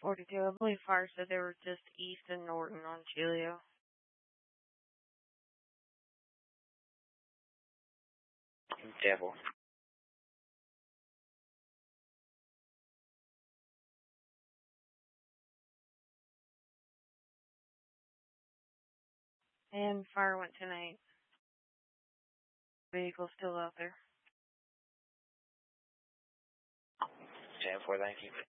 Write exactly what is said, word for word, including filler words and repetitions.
forty-two. I believe fire said they were just east of Norton on Chilio. Devil. And fire went tonight. Vehicle still out there. ten four, thank you.